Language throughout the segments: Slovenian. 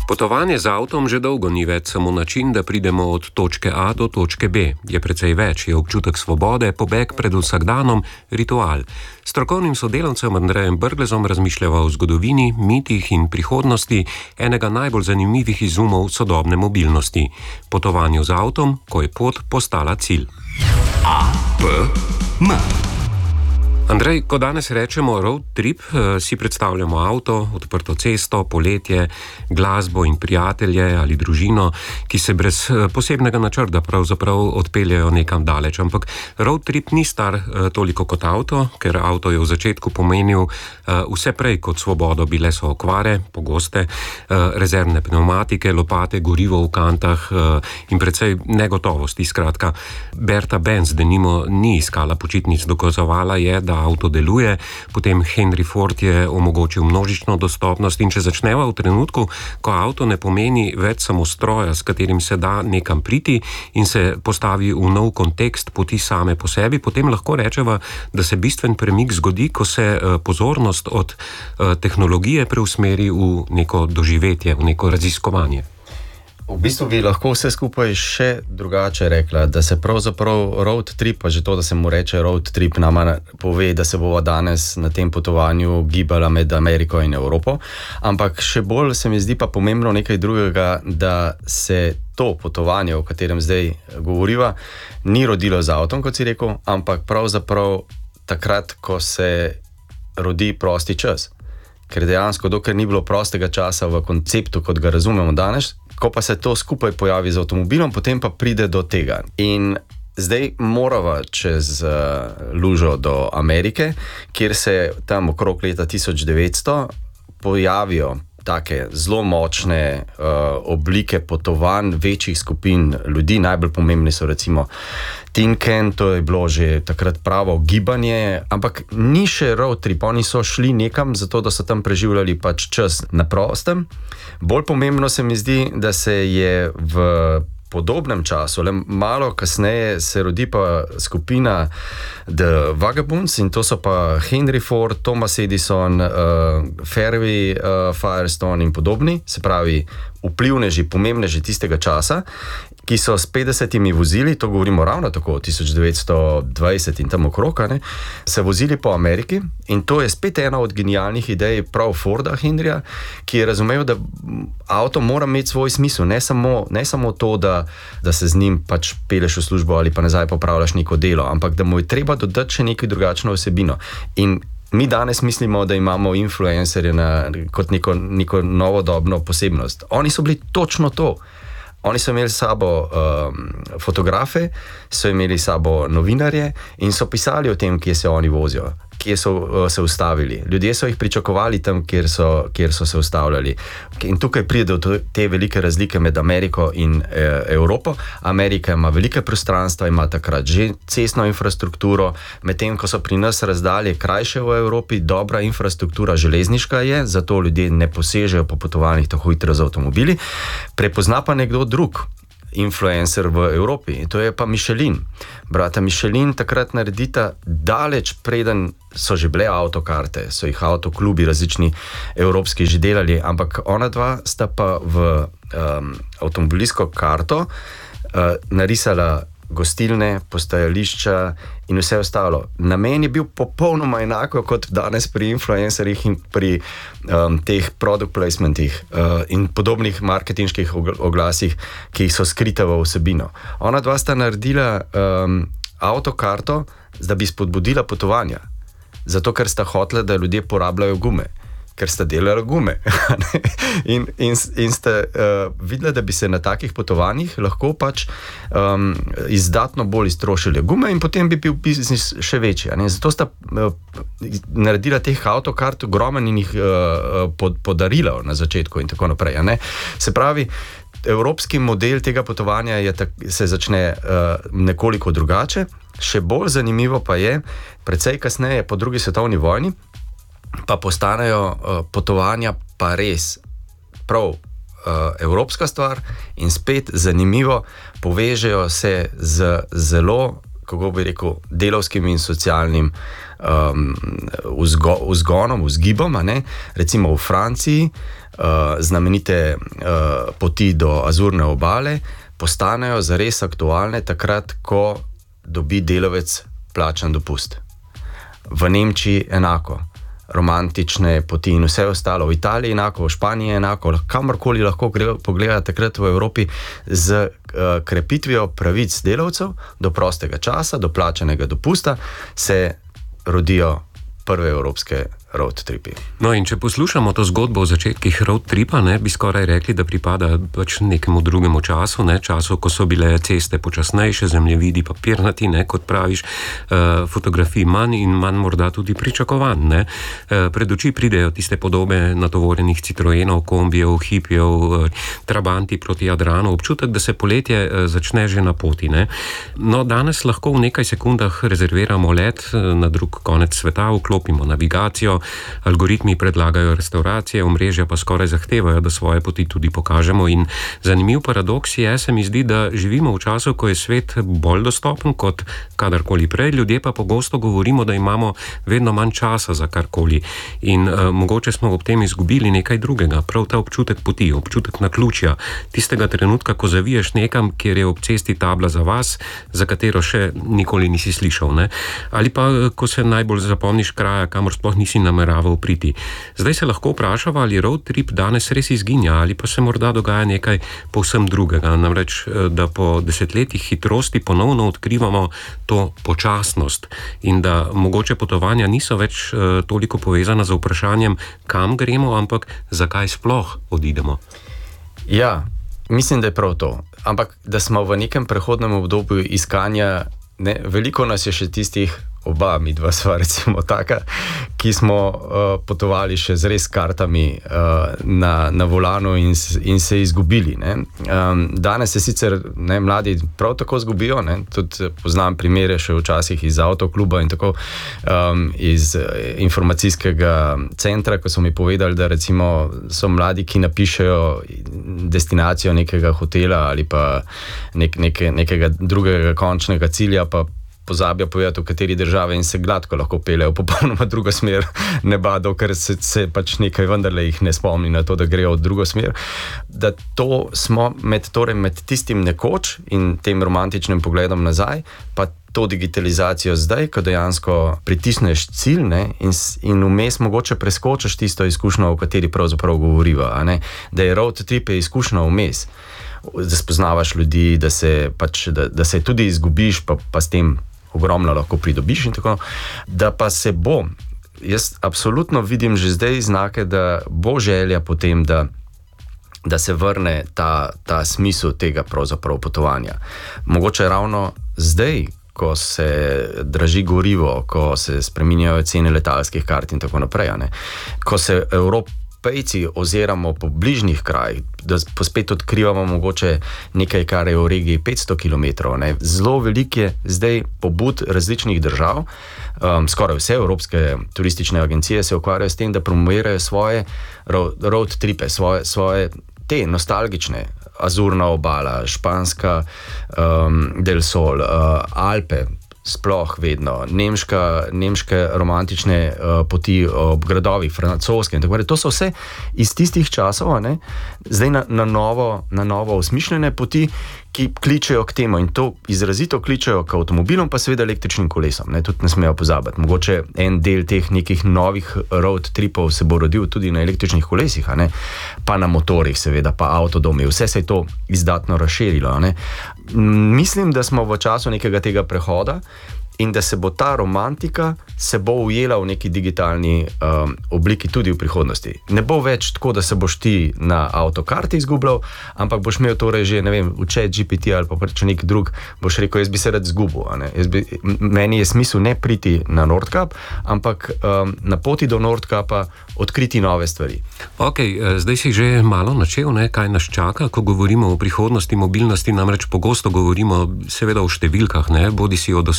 Potovanje z avtom že dolgo ni več samo način, da pridemo od točke A do točke B. Je precej več, je občutek svobode, pobeg pred vsakdanom, ritual. Strokovnim sodelavcem Andrejem Brglezom razmišljava o zgodovini, mitih in prihodnosti enega najbolj zanimivih izumov sodobne mobilnosti. Potovanju z avtom, ko je pot postala cilj. A-P-M Andrej, ko danes rečemo road trip, si predstavljamo avto, odprto cesto, poletje, glasbo in prijatelje ali družino, ki se brez posebnega načrta pravzaprav odpeljejo nekam daleč. Ampak road trip ni star toliko kot avto, ker avto je v začetku pomenil vse prej kot svobodo. Bile so okvare, pogoste, rezervne pnevmatike, lopate, gorivo v kantah in precej negotovosti. Skratka, Berta Benz denimo ni iskala počitnic, dokazovala je, da avto deluje, potem Henry Ford je omogočil množično dostopnost in če začneva v trenutku, ko avto ne pomeni več samo stroja, s katerim se da nekam priti in se postavi v nov kontekst poti same po sebi, potem lahko rečeva, da se bistven premik zgodi, ko se pozornost od tehnologije preusmeri v neko doživetje, v neko raziskovanje. V bistvu bi lahko vse skupaj še drugače rekla, da se pravzaprav road trip, pa že to, da se mu reče road trip, nama pove, da se bova danes na tem potovanju gibala med Ameriko in Evropo, ampak še bolj se mi zdi pa pomembno nekaj drugega, da se to potovanje, o katerem zdaj govoriva, ni rodilo z avtom, kot si rekel, ampak pravzaprav takrat, ko se rodi prosti čas. Ker dejansko, dokler ni bilo prostega časa v konceptu, kot ga razumemo danes, ko pa se to skupaj pojavi z avtomobilom, potem pa pride do tega. In zdaj morava čez lužo do Amerike, kjer se tam okrog leta 1900 pojavijo take zelo močne oblike potovanj večjih skupin ljudi. Najbolj pomembni so recimo Tin Can, to je bilo že takrat pravo gibanje, ampak ni še road trip, oni so šli nekam zato, da so tam preživljali pač čas na prostem. Bolj pomembno se mi zdi, da se je v podobnem času, le malo kasneje se rodi pa skupina The Vagabonds in to so pa Henry Ford, Thomas Edison, Harvey Firestone in podobni, se pravi vplivneži, pomembneži tistega časa, ki so s 50 vozili, to govorimo ravno tako 1920 in tam okrog, se vozili po Ameriki in to je spet ena od genialnih idej prav Forda Henryja, ki je razumel, da avto mora imeti svoj smisel, ne samo to, da se z njim pač peleš v službo ali pa nazaj popravljaš neko delo, ampak da mu je treba dodati še neko drugačno vsebino. In mi danes mislimo, da imamo influencerje kot neko novodobno posebnost. Oni so bili točno to. Oni so imeli sabo fotografe, so imeli sabo novinarje in so pisali o tem, kje se oni vozijo, kje so se ustavili. Ljudje so jih pričakovali tam, kjer so se ustavljali. In tukaj pride do te velike razlike med Ameriko in Evropo. Amerika ima velike prostranstva, ima takrat že cestno infrastrukturo, medtem ko so pri nas razdalje krajše v Evropi, dobra infrastruktura železniška je, zato ljudje ne posežejo po potovanjih tako hitro z avtomobili. Prepozna pa nekdo drug influencer v Evropi, in to je pa Michelin. Brata Michelin takrat naredita daleč preden so že bile avtokarte, so jih avtoklubi različni evropski že delali, ampak ona dva sta pa v avtomobilsko karto narisala gostilne, postajališča in vse ostalo. Namen je bil popolnoma enako kot danes pri influencerjih in pri teh product placementih in podobnih marketinških oglasih, ki so skrite v vsebino. Ona dva sta naredila avtokarto, da bi spodbudila potovanja. Zato, ker sta hotela, da ljudje porabljajo gume. Ker sta delala gume. in sta videla, da bi se na takih potovanjih lahko pač izdatno bolj iztrošili gume in potem bi bil biznis še večji. Zato sta naredila teh avtokart ogromen in jih podarila na začetku in tako naprej. Se pravi, evropski model tega potovanja se začne nekoliko drugače. Še bolj zanimivo pa je, precej kasneje po drugi svetovni vojni, pa postanejo potovanja pa res prav evropska stvar in spet zanimivo, povežejo se z zelo kako bi rekel, delavskim in socialnim vzgonom, vzgibom, recimo v Franciji znamenite poti do Azurne obale postanejo zares aktualne takrat, ko dobi delavec plačan dopust. V Nemčiji enako. Romantične poti in vse ostalo. V Italiji enako, v Španiji enako. Kamorkoli lahko pogledate takrat v Evropi z krepitvijo pravic delavcev do prostega časa, do plačanega dopusta se rodijo prve evropske road tripi. No in če poslušamo to zgodbo o začetkih road tripa, bi skoraj rekli, da pripada pač nekemu drugemu času, času, ko so bile ceste počasnejše, zemljevidi papirnati, kot praviš, fotografij manj in manj morda tudi pričakovanj. Pred oči pridejo tiste podobe natovorjenih Citroenov, kombijev, hipijev, trabanti proti Jadranu, občutek, da se poletje začne že na poti. No, danes lahko v nekaj sekundah rezerviramo let na drug konec sveta, vklopimo navigacijo, algoritmi predlagajo restauracije, omrežja pa skoraj zahtevajo, da svoje poti tudi pokažemo in zanimiv paradoks se mi zdi, da živimo v času, ko je svet bolj dostopen kot kadarkoli prej, ljudje pa pogosto govorimo, da imamo vedno manj časa za karkoli in mogoče smo ob tem izgubili nekaj drugega, prav ta občutek poti, občutek naključja, tistega trenutka, ko zaviješ nekam, kjer je ob cesti tabla za vas, za katero še nikoli nisi slišal, ali pa ko se najbolj zapomniš kraja, kamor sploh nisi nameraval priti. Zdaj se lahko vprašava, ali road trip danes res izginja, ali pa se morda dogaja nekaj povsem drugega. Namreč, da po desetletjih hitrosti ponovno odkrivamo to počasnost in da mogoče potovanja niso več toliko povezana z vprašanjem, kam gremo, ampak zakaj sploh odidemo. Ja, mislim, da je prav to. Ampak, da smo v nekem prehodnem obdobju iskanja, veliko nas je še tistih, oba midva sva recimo taka, ki smo potovali še z res kartami na volanu in se izgubili. Danes se sicer mladi prav tako zgubijo, tudi poznam primere še včasih iz avtokluba in tako iz informacijskega centra, ko so mi povedali, da recimo so mladi, ki napišejo destinacijo nekega hotela ali pa nekega drugega končnega cilja, pa pozabijo povedati, v kateri državi in se gladko lahko peljejo popolnoma drugo smer neba, dokler se pač nekaj vendarle jih ne spomni na to, da grejo v drugo smer. Da to smo med tistim nekoč in tem romantičnim pogledom nazaj, pa to digitalizacijo zdaj, ko dejansko pritisneš cilj in vmes mogoče preskočiš tisto izkušnjo, o kateri pravzaprav govoriva, da je road trip izkušnja vmes, da spoznavaš ljudi, da se tudi izgubiš, pa s tem ogromno lahko pridobiš in tako, da pa se bo, jaz absolutno vidim že zdaj znake, da bo želja potem, da se vrne ta smisel tega pravzaprav potovanja. Mogoče ravno zdaj, ko se draži gorivo, ko se spreminjajo cene letalskih kart in tako naprej, ko se Evropejci oziramo po bližnjih krajih, da spet odkrivamo mogoče nekaj, kar je v regiji 500 km. Zelo veliko je zdaj pobud različnih držav, skoraj vse evropske turistične agencije se ukvarjajo s tem, da promovirajo svoje road tripe, svoje te nostalgične, Azurna obala, Španska del Sol, Alpe, sploh vedno, nemške romantične poti ob gradovih, francoske in tako naprej. To so vse iz tistih časov, zdaj na novo osmišljene poti, ki kličejo k temu in to izrazito kličejo k avtomobilom, pa seveda električnim kolesom. Tudi ne smejo pozabiti. Mogoče en del teh nekih novih road tripov se bo rodil tudi na električnih kolesih, pa na motorjih seveda, pa avtodomi. Vse se je to izdatno razširilo. Mislim, da smo v času nekega tega prehoda in da se bo ta romantika ujela v neki digitalni obliki tudi v prihodnosti. Ne bo več tako, da se boš ti na avtokarti izgubljal, ampak boš imel torej že, v ChatGPT ali pa če nek drug, boš rekel, jaz bi se rad izgubil. Meni je smisel ne priti na Nordkap, ampak na poti do Nordkapa odkriti nove stvari. Ok, zdaj si že malo načel, kaj nas čaka, ko govorimo o prihodnosti mobilnosti, namreč pogosto govorimo seveda o številkah, bodi si o dosegu električnosti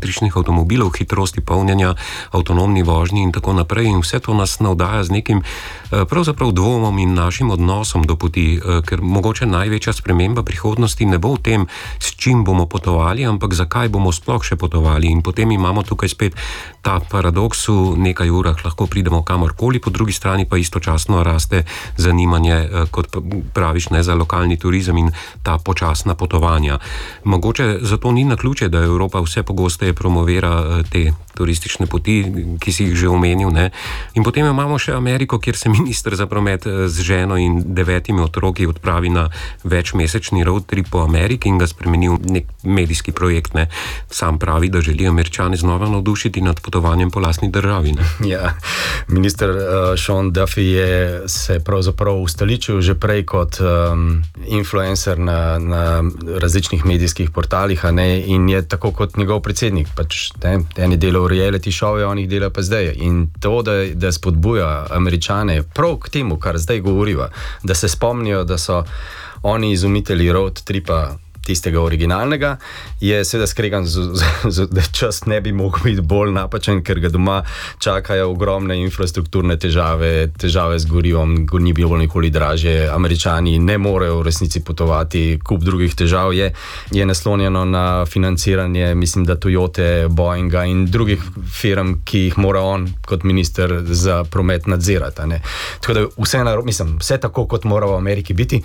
električnih avtomobilov, hitrosti polnjenja, avtonomni vožnji in tako naprej. In vse to nas navdaja z nekim pravzaprav dvomom in našim odnosom do poti, ker mogoče največja sprememba prihodnosti ne bo v tem, s čim bomo potovali, ampak zakaj bomo sploh še potovali. In potem imamo tukaj spet ta paradoks, v nekaj urah lahko pridemo kamorkoli, po drugi strani pa istočasno raste zanimanje, kot praviš, ne, za lokalni turizem in ta počasna potovanja. Mogoče zato ni naključje, da Evropa vse pogosteje promovira te turistične poti, ki si jih že omenil, ne. In potem imamo še Ameriko, kjer se minister za promet z ženo in 9 otroki odpravi na večmesečni road trip po Ameriki in ga spremeni v nek medijski projekt, ne. Sam pravi, da želi Američane znova navdušiti nad potovanjem po lastni državi, ne. Ja, minister Sean Duffy je se pravzaprav ustoličil že prej kot influencer na različnih medijskih portalih, a ne, in je tako kot njegov predsednik, pač, ne, eni delajo reality show, oni jih delajo pa zdaj. In to, da spodbuja Američane prav k temu, kar zdaj govoriva, da se spomnijo, da so oni izumitelji road tripa, tistega originalnega, je seveda skregan, da čas ne bi mogel biti bolj napačen, ker ga doma čakajo ogromne infrastrukturne težave z gorivom, ni bilo nikoli dražje, Američani ne morejo v resnici potovati, kup drugih težav je naslonjeno na financiranje, mislim, da Toyote, Boeinga in drugih firm, ki jih mora on kot minister za promet nadzirati, ne. Tako da vse tako, kot mora v Ameriki biti.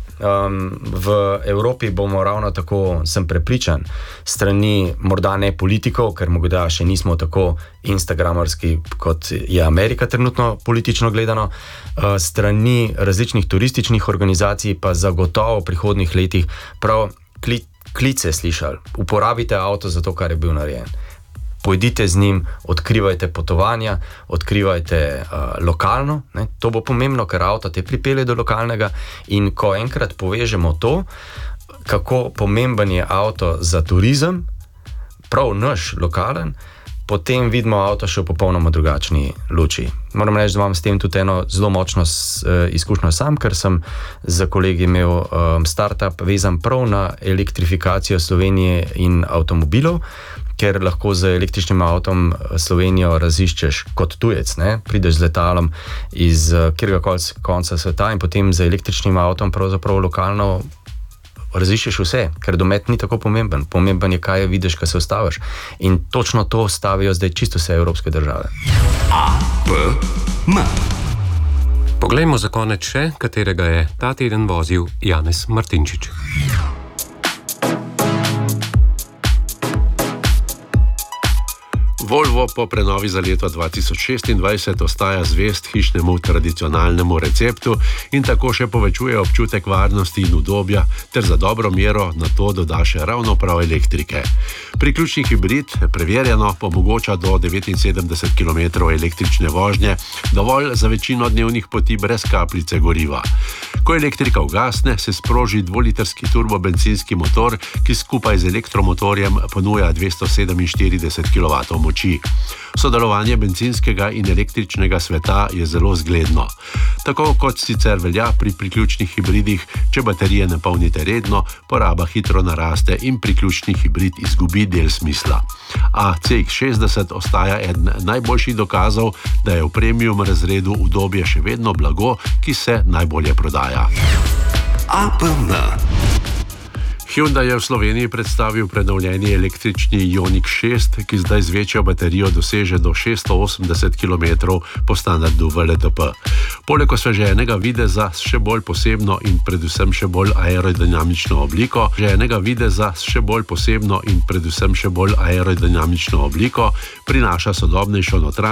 V Evropi bomo ravno tako, sem prepričan, strani morda ne politikov, ker morda še nismo tako instagramerski, kot je Amerika trenutno politično gledano, strani različnih turističnih organizacij pa zagotovo v prihodnjih letih prav klice slišali. Uporabite avto za to, kar je bil narejen. Pojdite z njim, odkrivajte potovanja, odkrivajte lokalno, ne? To bo pomembno, ker avto te pripelje do lokalnega, in ko enkrat povežemo to, kako pomemben je avto za turizem, prav naš lokalen, potem vidimo avto še v popolnoma drugačni luči. Moram reči, da imam s tem tudi eno zelo močno izkušnjo sam, ker sem za kolegi imel startup vezan prav na elektrifikacijo Slovenije in avtomobilov, ker lahko z električnim avtom Slovenijo raziščeš kot tujec, ne? Prideš z letalom iz kjerkoli konca sveta in potem z električnim avtom pravzaprav lokalno raziščeš vse, ker domet ni tako pomemben. Pomemben je, kaj vidiš, kaj se ustaviš. In točno to stavijo zdaj čisto vse evropske države. APM. Poglejmo za konec še, katerega je ta teden vozil Janez Martinčič. Volvo po prenovi za leto 2026 ostaja zvest hišnemu tradicionalnemu receptu in tako še povečuje občutek varnosti in udobja, ter za dobro mero na to doda še ravno prav elektrike. Priključni hibrid, preverjeno, omogoča do 79 km električne vožnje, dovolj za večino dnevnih poti brez kapljice goriva. Ko elektrika ugasne, se sproži 2-litrski turbobencinski motor, ki skupaj z elektromotorjem ponuja 247 kW moči. Sodelovanje bencinskega in električnega sveta je zelo zgledno. Tako kot sicer velja pri priključnih hibridih, če baterije napolnite redno, poraba hitro naraste in priključni hibrid izgubi del smisla. A CX-60 ostaja eden najboljših dokazov, da je v premium razredu udobje še vedno blago, ki se najbolje prodaja. APM. Hyundai je v Sloveniji predstavil prenovljeni električni Ioniq 6, ki zdaj z večjo baterijo doseže do 680 km po standardu WLTP. Poleg osveženega videza s še bolj posebno in predvsem še bolj aerodinamično obliko, prinaša sodobnejšo notranjost